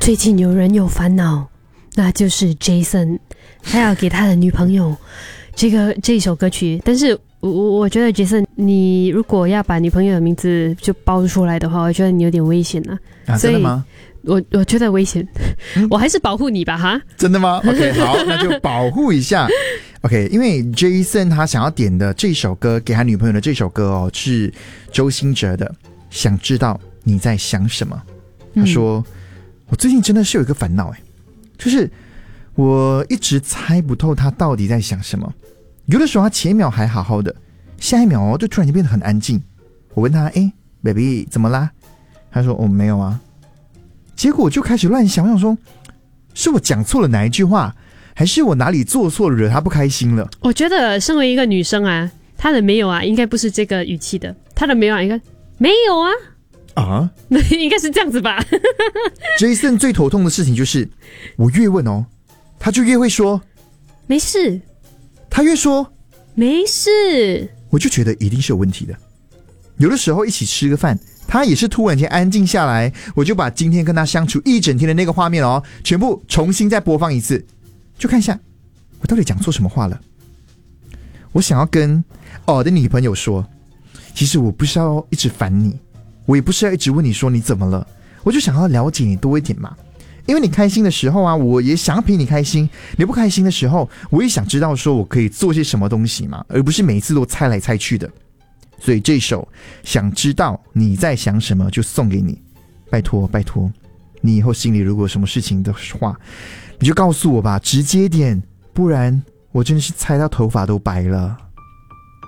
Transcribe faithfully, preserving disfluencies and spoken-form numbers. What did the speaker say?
最近有人有烦恼，那就是 Jason， 他要给他的女朋友这个这一首歌曲。但是我我觉得 Jason， 你如果要把女朋友的名字就报出来的话，我觉得你有点危险啊。 啊，真的吗？ 我我觉得危险，嗯、我还是保护你吧，哈。真的吗 ？OK， 好，那就保护一下。OK， 因为 Jason 他想要点的这首歌，给他女朋友的这首歌哦，是周兴哲的《想知道你在想什么》。他说、嗯、我最近真的是有一个烦恼，就是我一直猜不透他到底在想什么。有的时候他前一秒还好好的，下一秒哦就突然间变得很安静。我问他，哎 ，baby 怎么啦？他说，哦，没有啊。结果我就开始乱想，我想说，是我讲错了哪一句话，还是我哪里做错了惹他不开心了？ 我觉得身为一个女生啊，她的没有啊，应该不是这个语气的，她的没有啊，应该没有啊。啊，应该是这样子吧。 Jason 最头痛的事情就是，我越问哦，他就越会说没事， 他越说没事， 我就觉得一定是有问题的。有的时候一起吃个饭，他也是突然间安静下来，我就把今天跟他相处一整天的那个画面哦，全部重新再播放一次，就看一下我到底讲错什么话了。我想要跟我的女朋友说，其实我不是要一直烦你，我也不是要一直问你说你怎么了，我就想要了解你多一点嘛。因为你开心的时候啊，我也想陪你开心；你不开心的时候，我也想知道说我可以做些什么东西嘛，而不是每一次都猜来猜去的。所以这首想知道你在想什么就送给你，拜托拜托，你以后心里如果有什么事情的话，你就告诉我吧，直接点，不然我真的是猜到头发都白了。